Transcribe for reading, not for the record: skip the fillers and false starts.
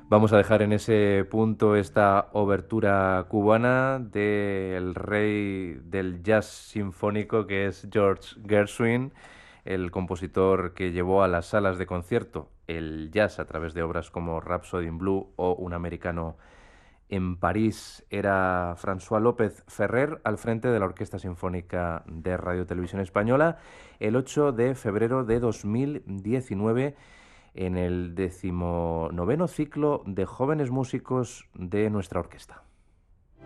Vamos a dejar en ese punto esta obertura cubana del rey del jazz sinfónico que es George Gershwin, el compositor que llevó a las salas de concierto el jazz a través de obras como Rhapsody in Blue o Un americano en París. Era François López Ferrer al frente de la Orquesta Sinfónica de Radio Televisión Española el 8 de febrero de 2019 en el 19º ciclo de jóvenes músicos de nuestra orquesta.